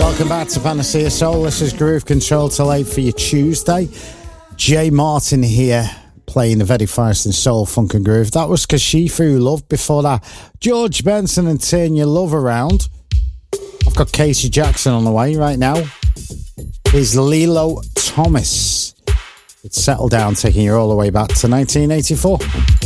Welcome back to Panacea Soul. This is Groove Control till 8 for your Tuesday. Jay Martin here, playing the very first in Soul, Funk and Groove. That was Kashifu Love. Before that, George Benson and Turn Your Love Around. I've got Casey Jackson on the way right now. Here's Lilo Thomas. It's Settle Down, taking you all the way back to 1984.